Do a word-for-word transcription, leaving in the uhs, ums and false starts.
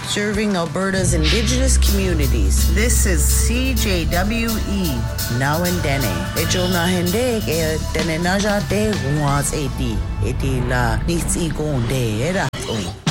serving Alberta's Indigenous communities. This is C J W E, now in Dene. Echol na hende ke Dene na jate guas eti. Eti la nitsi gonde era.